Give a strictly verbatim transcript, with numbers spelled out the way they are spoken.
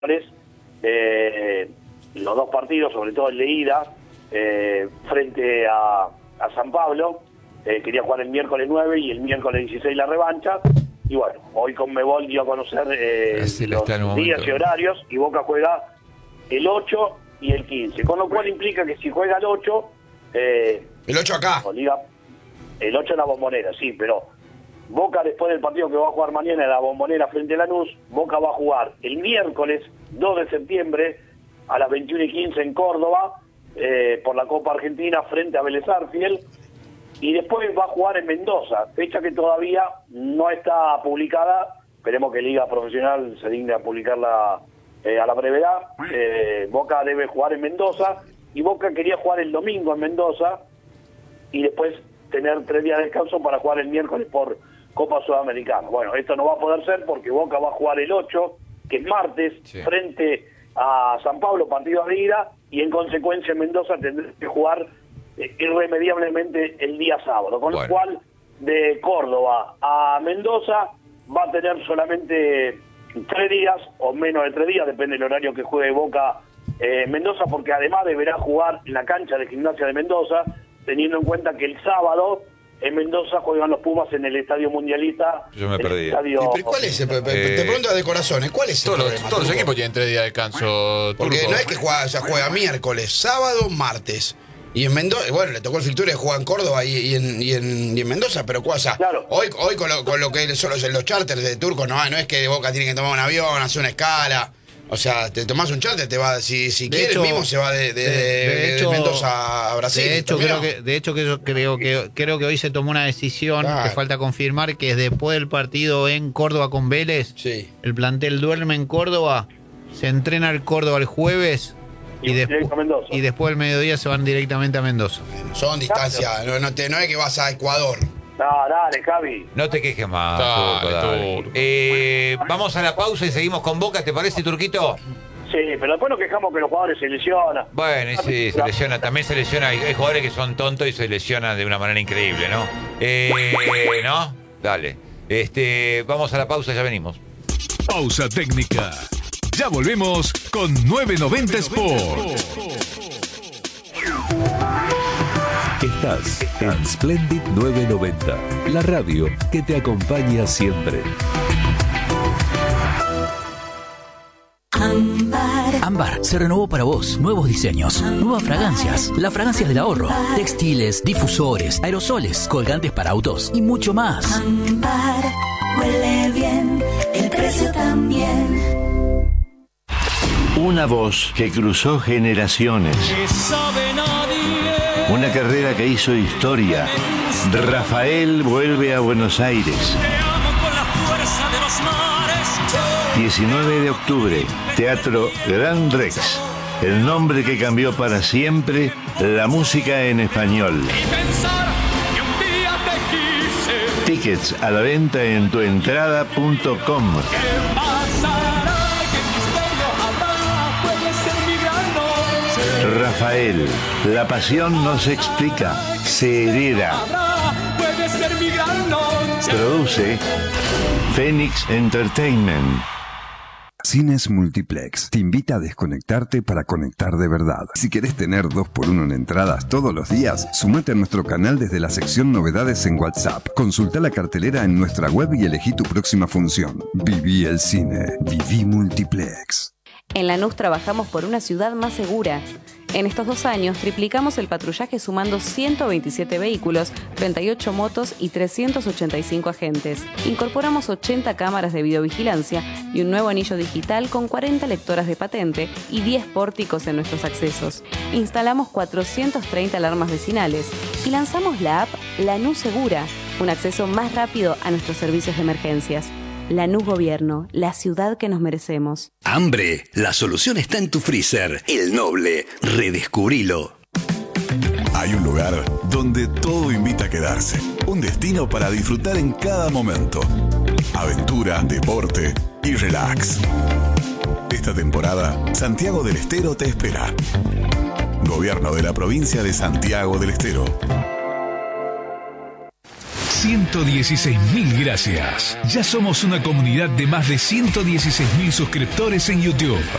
eh, los dos partidos, sobre todo el de ida, eh, frente a, a San Pablo. Eh, quería jugar el miércoles nueve y el miércoles dieciséis la revancha. Y bueno, hoy Conmebol dio a conocer eh, los días y horarios, y Boca juega el ocho y el quince, con lo cual implica que si juega el ocho... Eh, el ocho acá. Liga, el ocho en la Bombonera, sí, pero Boca, después del partido que va a jugar mañana en la Bombonera frente a Lanús, Boca va a jugar el miércoles dos de septiembre a las veintiuna y quince en Córdoba, eh, por la Copa Argentina frente a Vélez Sarsfield, y después va a jugar en Mendoza, fecha que todavía no está publicada. Esperemos que Liga Profesional se digne a publicarla eh, a la brevedad. Eh, Boca debe jugar en Mendoza, y Boca quería jugar el domingo en Mendoza y después tener tres días de descanso para jugar el miércoles por Copa Sudamericana. Bueno, esto no va a poder ser porque Boca va a jugar el ocho, que es martes, sí, frente a San Pablo, partido de ida, y en consecuencia en Mendoza tendrá que jugar eh, irremediablemente el día sábado, con bueno. lo cual de Córdoba a Mendoza va a tener solamente tres días o menos de tres días, depende del horario que juegue Boca eh, Mendoza, porque además deberá jugar en la cancha de Gimnasia de Mendoza, teniendo en cuenta que el sábado en Mendoza juegan los Pumas en el Estadio Mundialista. Yo me perdí. Estadio... ¿Pero cuál es? Eh, te pregunto de corazón, ¿cuál es el todos problema? Los, todos los equipos tienen tres días de descanso. Porque Turco. No es que juega, o sea, juega miércoles, sábado, martes. Y en Mendoza, bueno, le tocó el Fictura de jugar en Córdoba y, y, en, y, en, y en Mendoza, pero o sea, claro. hoy, hoy con, lo, con lo que son los, los charters de Turco, no, no es que Boca tiene que tomar un avión, hacer una escala. O sea, te tomás un charter, te va, si, si quieres hecho, mismo se va de, de, de, de, hecho, de Mendoza a Brasil. De hecho, creo que, de hecho creo, creo, que, creo que hoy se tomó una decisión, claro, que falta confirmar, que es después del partido en Córdoba con Vélez, sí, el plantel duerme en Córdoba, se entrena el Córdoba el jueves y, y, después, y después del mediodía se van directamente a Mendoza. Son distancias, no, no, te, no es que vas a Ecuador. No, dale, Javi. No te quejes más. Dale, Turco, dale. Eh, vamos a la pausa y seguimos con Boca, ¿te parece, Turquito? Sí, pero después nos quejamos que los jugadores se lesionan. Bueno, sí, se lesiona. También se lesiona. Hay, hay jugadores que son tontos y se lesionan de una manera increíble, ¿no? Eh, ¿No? Dale. Este, vamos a la pausa, ya venimos. Pausa técnica. Ya volvemos con nueve noventa Sport. Estás en Splendid nueve noventa, la radio que te acompaña siempre. Ámbar. Ámbar se renovó para vos. Nuevos diseños, nuevas fragancias, las fragancias del ahorro, textiles, difusores, aerosoles, colgantes para autos y mucho más. Ámbar huele bien, el precio también. Una voz que cruzó generaciones. Una carrera que hizo historia. Rafael vuelve a Buenos Aires. diecinueve de octubre, Teatro Gran Rex. El nombre que cambió para siempre la música en español. Tickets a la venta en tuentrada punto com. Rafael, la pasión no se explica, se hereda. Produce Phoenix Entertainment. Cines Multiplex te invita a desconectarte para conectar de verdad. Si querés tener dos por uno en entradas todos los días, sumate a nuestro canal desde la sección Novedades en WhatsApp. Consulta la cartelera en nuestra web y elegí tu próxima función. Viví el cine. Viví Multiplex. En Lanús trabajamos por una ciudad más segura. En estos dos años triplicamos el patrullaje sumando ciento veintisiete vehículos, treinta y ocho motos y trescientos ochenta y cinco agentes. Incorporamos ochenta cámaras de videovigilancia y un nuevo anillo digital con cuarenta lectoras de patente y diez pórticos en nuestros accesos. Instalamos cuatrocientas treinta alarmas vecinales y lanzamos la app Lanús Segura, un acceso más rápido a nuestros servicios de emergencias. Lanús Gobierno, la ciudad que nos merecemos. Hambre, la solución está en tu freezer. El Noble, redescubrilo. Hay un lugar donde todo invita a quedarse. Un destino para disfrutar en cada momento. Aventura, deporte y relax. Esta temporada, Santiago del Estero te espera. Gobierno de la provincia de Santiago del Estero. ciento dieciséis mil gracias. Ya somos una comunidad de más de ciento dieciséis mil suscriptores en YouTube.